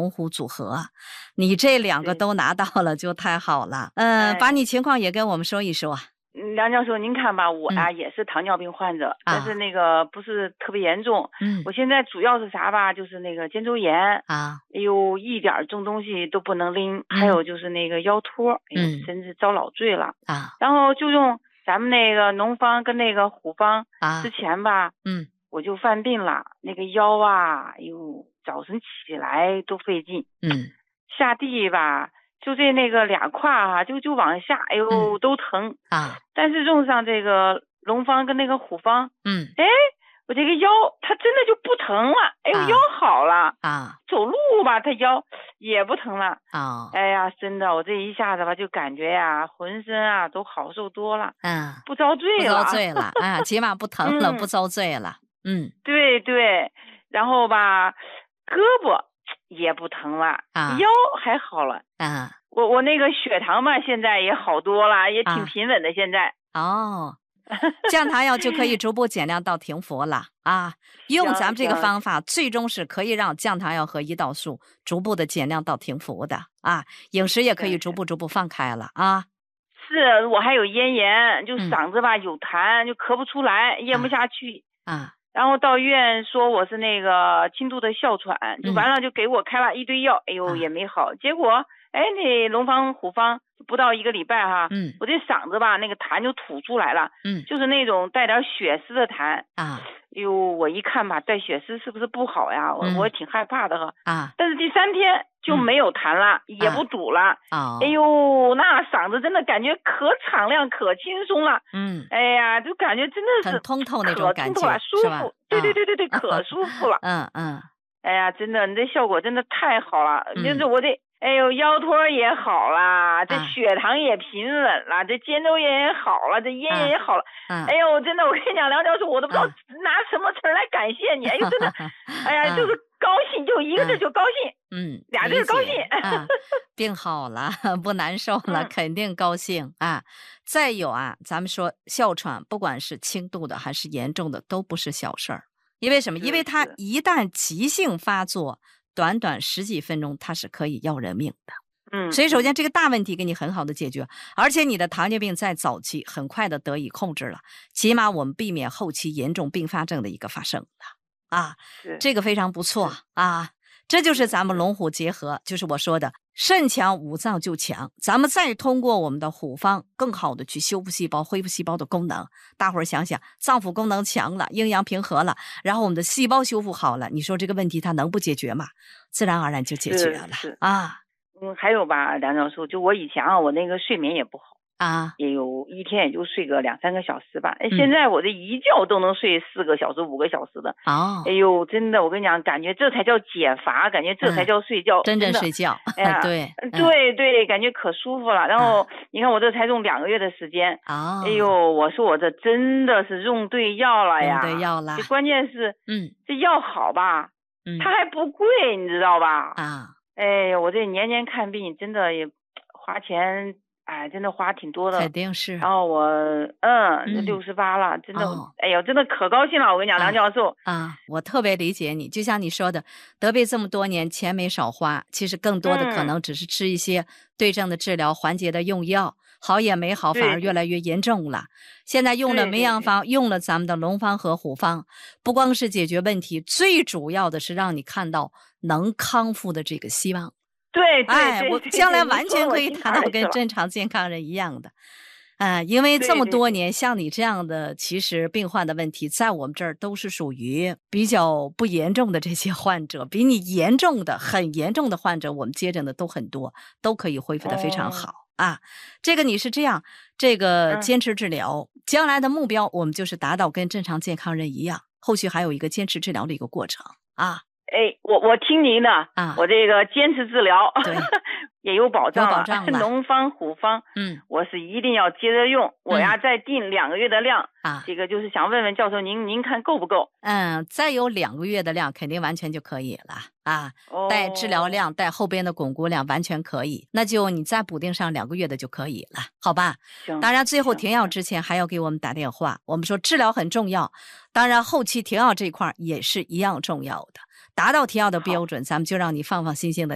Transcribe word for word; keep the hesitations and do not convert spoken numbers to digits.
龙虎组合，你这两个都拿到了就太好了。嗯、呃，把你情况也跟我们说一说。 梁教授，您看吧，我呀、啊嗯、也是糖尿病患者，但是那个不是特别严重。嗯，我现在主要是啥吧，就是那个肩周炎啊，哎呦，一点重东西都不能拎，嗯、还有就是那个腰托，哎呦，真是遭老罪了啊。然后就用咱们那个农方跟那个虎方啊，之前吧，嗯，我就犯病了，那个腰啊，哎呦，早晨起来都费劲，嗯，下地吧。就这那个俩胯啊，就就往下，哎呦、嗯、都疼啊！但是用上这个龙方跟那个虎方，嗯，哎，我这个腰它真的就不疼了，哎呦、啊、腰好了啊！走路吧，它腰也不疼了啊！哎呀，真的，我这一下子吧，就感觉呀，浑身啊都好受多了，嗯，不遭罪了， 不遭罪了啊，起码不疼了，嗯、不遭罪了，嗯， 对对，然后吧，胳膊也不疼了，啊、腰还好了啊！我我那个血糖嘛，现在也好多了，也挺平稳的。现在、 啊、哦，降糖药就可以逐步减量到停服了啊！用咱们这个方法，最终是可以让降糖药和胰岛素逐步的减量到停服的啊！饮食也可以逐步逐步放开了啊！ 是我还有咽炎，就嗓子吧、嗯、有痰，就咳不出来，咽不下去啊。啊然后到医院说我是那个轻度的哮喘，就完了就给我开了一堆药，嗯、哎呦也没好，结果哎那龙方虎方不到一个礼拜哈，嗯，我这嗓子吧那个痰就吐出来了，嗯，就是那种带点血丝的痰啊，哎呦我一看吧带血丝是不是不好呀？我、嗯、我挺害怕的哈啊，但是第三天就没有痰了，嗯、也不堵了，啊，哎呦那嗓子真的感觉可敞亮可轻松了，嗯，哎呀就感觉真的是很通透那种感觉， 舒服，对对对对对，可舒服了， 嗯嗯， 哎呀真的你这效果真的太好了，嗯、就是我这。哎呦，腰托也好了，这血糖也平稳了，啊、这肩周炎也好了，这咽炎也好了。啊、哎呦，真的，我跟你讲，梁教授，我都不知道拿什么词儿来感谢你。哎呦，真的，哎呀，就是高兴，就一个字就高兴。嗯，俩字高兴。 啊、病好了，不难受了，嗯、肯定高兴啊。再有啊，咱们说哮喘，不管是轻度的还是严重的，都不是小事儿。因为什么？因为它一旦急性发作。短短十几分钟，它是可以要人命的。嗯，所以首先这个大问题给你很好的解决，而且你的糖尿病在早期很快的得以控制了，起码我们避免后期严重并发症的一个发生了啊，这个非常不错啊。这就是咱们龙虎结合，就是我说的肾强五脏就强，咱们再通过我们的虎方更好的去修复细胞恢复细胞的功能。大伙儿想想，脏腑功能强了，阴阳平和了，然后我们的细胞修复好了，你说这个问题它能不解决吗？自然而然就解决了啊。 嗯，还有吧，梁教授，就我以前啊，我那个睡眠也不好啊，也有一天也就睡个两三个小时吧。哎、嗯，现在我这一觉都能睡四个小时、五个小时的。哦，哎呦，真的，我跟你讲，感觉这才叫解乏，感觉这才叫睡觉， 嗯、真正睡觉。哎呀，对， 嗯、对对，感觉可舒服了。然后、啊、你看我这才用两个月的时间。哦，哎呦，我说我这真的是用对药了呀， 用对药了。 这关键是，嗯，这药好吧，嗯，它还不贵，你知道吧？啊，哎呦，我这年年看病，真的也花钱。哎，真的花挺多的， 肯定是。 然后我，嗯，六十八了，真的，哦、哎呦，真的可高兴了。我跟你讲，梁教授啊，啊，我特别理解你。就像你说的，得病这么多年，钱没少花，其实更多的可能只是吃一些对症的治疗、嗯、缓解的用药，好也没好，反而越来越严重了。现在用了梅阳方，用了咱们的龙方和虎方，不光是解决问题，最主要的是让你看到能康复的这个希望。 对，对哎，我将来完全可以谈到跟正常健康人一样的，啊、呃，因为这么多年，像你这样的，其实病患的问题，在我们这儿都是属于比较不严重的这些患者，比你严重的、很严重的患者，我们接诊的都很多，都可以恢复得非常好、哦、啊。这个你是这样，这个坚持治疗，嗯、将来的目标我们就是达到跟正常健康人一样，后续还有一个坚持治疗的一个过程啊。 哎，我我听您的啊，我这个坚持治疗，对，也有保障了， 有保障了。 农方虎方，嗯，我是一定要接着用，我呀再定两个月的量啊。这个就是想问问教授，您您看够不够？ 嗯，再有两个月的量，肯定完全就可以了啊。哦、带治疗量，带后边的巩固量，完全可以。那就你再补丁上两个月的就可以了，好吧？当然，最后停药之前还要给我们打电话。我们说治疗很重要，当然后期停药这块也是一样重要的。达到停药的标准，咱们就让你放放心心的